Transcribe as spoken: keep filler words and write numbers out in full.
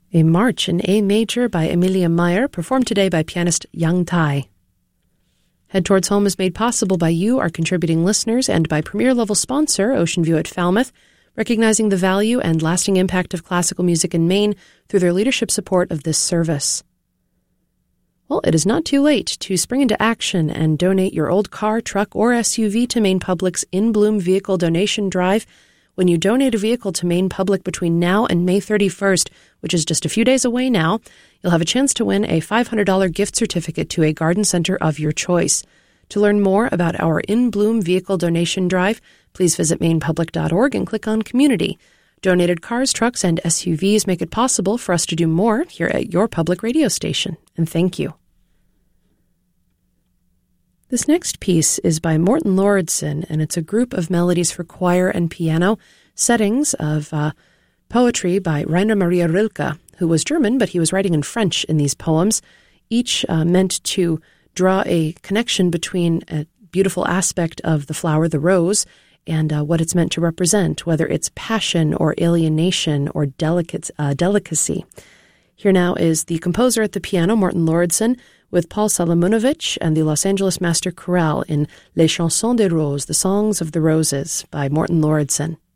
A March in A Major by Emilia Meyer, performed today by pianist Yang Tai. Head Towards Home is made possible by you, our contributing listeners, and by premier-level sponsor Ocean View at Falmouth, recognizing the value and lasting impact of classical music in Maine through their leadership support of this service. Well, it is not too late to spring into action and donate your old car, truck, or S U V to Maine Public's In Bloom Vehicle Donation Drive. When you donate a vehicle to Maine Public between now and May thirty-first, which is just a few days away now, you'll have a chance to win a five hundred dollars gift certificate to a garden center of your choice. To learn more about our In Bloom Vehicle Donation Drive, please visit maine public dot org and click on Community. Donated cars, trucks, and S U Vs make it possible for us to do more here at your public radio station, and thank you. This next piece is by Morten Lauridsen, and it's a group of melodies for choir and piano, settings of uh, poetry by Rainer Maria Rilke, who was German, but he was writing in French in these poems, each uh, meant to draw a connection between a beautiful aspect of the flower, the rose, and uh, what it's meant to represent, whether it's passion or alienation or delicate, uh, delicacy. Here now is the composer at the piano, Morten Lauridsen, with Paul Salamunovich and the Los Angeles Master Chorale in Les Chansons des Roses, the Songs of the Roses, by Morten Lauridsen.